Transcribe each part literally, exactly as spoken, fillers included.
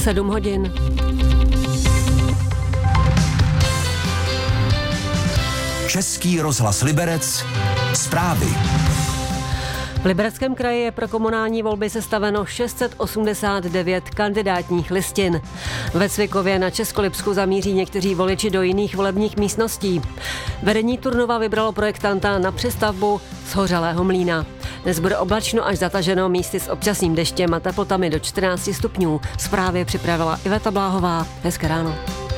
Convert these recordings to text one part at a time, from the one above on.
sedm hodin. Český rozhlas Liberec. Zprávy. V Libereckém kraji je pro komunální volby sestaveno šest set osmdesát devět kandidátních listin. Ve Cvikově na Českolipsku zamíří někteří voliči do jiných volebních místností. Vedení Turnova vybralo projektanta na přestavbu shořelého mlýna. Dnes bude oblačno až zataženo, místy s občasným deštěm a teplotami do čtrnácti stupňů. Zprávy připravila Iveta Bláhová. Hezké ráno.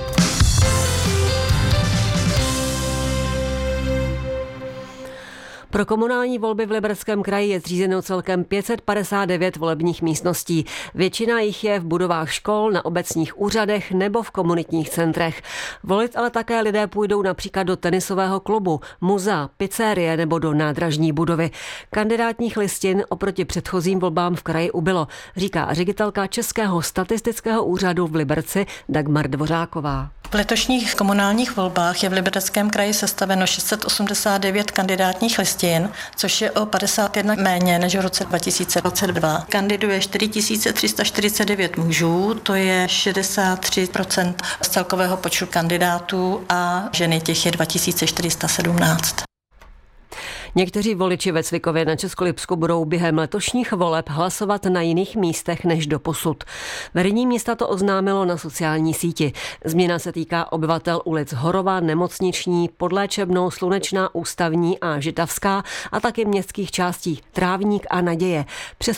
Pro komunální volby v Libereckém kraji je zřízeno celkem pět set padesát devět volebních místností. Většina jich je v budovách škol, na obecních úřadech nebo v komunitních centrech. Volit ale také lidé půjdou například do tenisového klubu, muzea, pizzerie nebo do nádražní budovy. Kandidátních listin oproti předchozím volbám v kraji ubylo, říká ředitelka Českého statistického úřadu v Liberci Dagmar Dvořáková. V letošních komunálních volbách je v Libereckém kraji sestaveno šest set osmdesát devět kandidátních listin, což je o padesát jedna méně než v roce dva tisíce dvacet dva. Kandiduje čtyři tisíce tři sta čtyřicet devět mužů, to je šedesát tři procent z celkového počtu kandidátů a ženy těch je dva tisíce čtyři sta sedmnáct. Někteří voliči ve Cvikově na Českolipsku budou během letošních voleb hlasovat na jiných místech než doposud. Vedení města to oznámilo na sociální síti. Změna se týká obyvatel ulic Horova, Nemocniční, Podléčebnou, Slunečná, Ústavní a Žitavská a také městských částí Trávník a Naděje. Přes